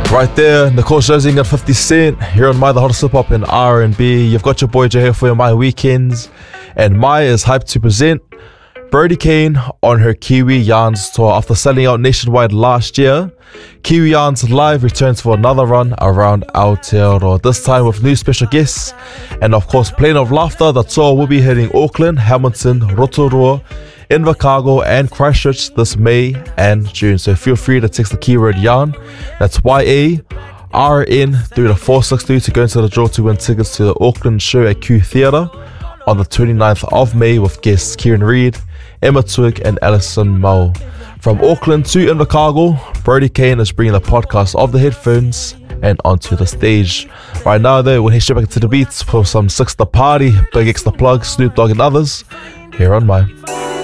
Right there, Nicole Scherzinger and 50 Cent here on My The Hottest Hip Hop and R&B. You've got your boy Jay here for your My Weekends, and My is hyped to present Brody Kane on her Kiwi Yarns tour. After selling out nationwide last year, Kiwi Yarns Live returns for another run around Aotearoa, this time with new special guests and of course Plane of Laughter. The tour will be hitting Auckland, Hamilton, Rotorua, Invercargill and Christchurch this May and June. So feel free to text the keyword yarn, that's YARN, through the 463 to go into the draw to win tickets to the Auckland show at Q Theatre on the 29th of May with guests Kieran Reid, Emma Twig and Alison Moe. From Auckland to Invercargill, Brody Kane is bringing the podcast of the headphones and onto the stage. Right now though, we'll head straight back into the beats for some Six The Party, Big X The Plug, Snoop Dogg and others here on My.